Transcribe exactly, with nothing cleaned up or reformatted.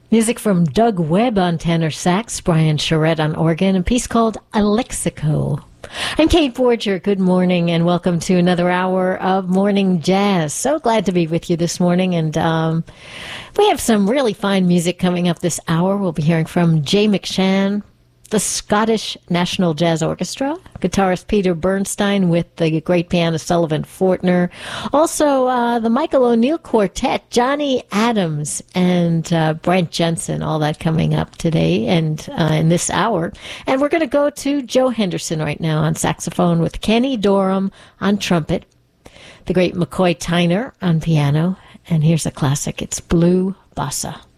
Music from Doug Webb on tenor sax, Brian Charette on organ, a piece called Alexico. I'm Kate Borger. Good morning and welcome to another hour of Morning Jazz. So glad to be with you this morning, and um, we have some really fine music coming up this hour. We'll be hearing from Jay McShann, the Scottish National Jazz Orchestra, guitarist Peter Bernstein with the great pianist Sullivan Fortner, also uh, the Michael O'Neill Quartet, Johnny Adams and uh, Brent Jensen, all that coming up today and uh, in this hour. And we're going to go to Joe Henderson right now on saxophone with Kenny Dorham on trumpet, the great McCoy Tyner on piano, and here's a classic, it's Blue Bossa.